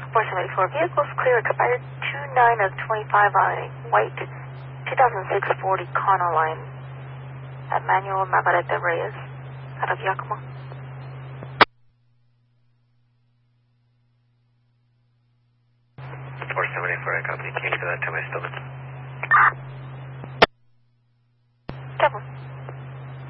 474 vehicles clear, expired 29 of 25 on a white 2006 40 Econoline at Manuel Navarrete Reyes out of Yakima. 474, I copy. Can you do that to my stomach? Double.